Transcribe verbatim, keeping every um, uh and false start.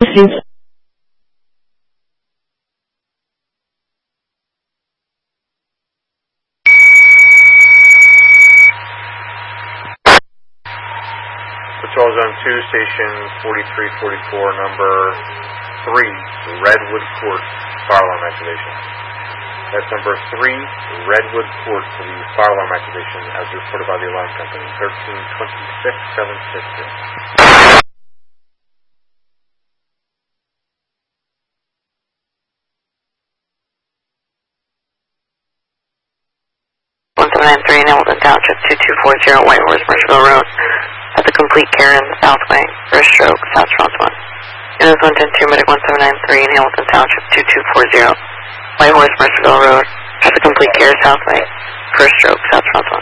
Patrol Zone two, Station forty-three forty-four, number three, Redwood Court, fire alarm activation. That's number three, Redwood Court for the fire alarm activation as reported by the alarm company, thirteen twenty-six seven sixty. one seven nine three in Hamilton Township, two two four zero White Horse, Marshville Road. At the complete care in the south wing, first stroke, South Toronto one. Unit one ten two, Medic one seven nine three in Hamilton Township, two two four zero White Horse, Marshville Road. At the complete care south wing, first stroke, South Toronto one.